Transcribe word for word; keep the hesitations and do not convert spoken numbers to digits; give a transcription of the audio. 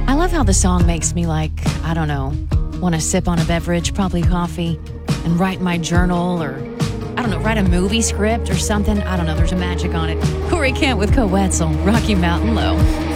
I love how the song makes me like, I don't know, want to sip on a beverage, probably coffee, and write my journal or, I don't know, write a movie script or something. I don't know. There's a magic on it. Corey Kent with Co Wetzel, Rocky Mountain Low.